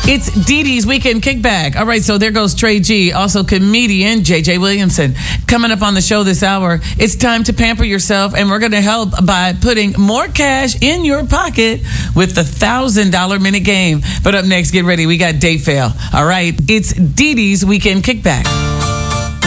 It's Dee Dee's Weekend Kickback. All right, so there goes Trey G, also comedian JJ Williamson. Coming up on the show this hour, it's time to pamper yourself, and we're going to help by putting more cash in your pocket with the $1,000 minute game. But up next, get ready. We got Date Fail. All right, it's Dee Dee's Weekend Kickback.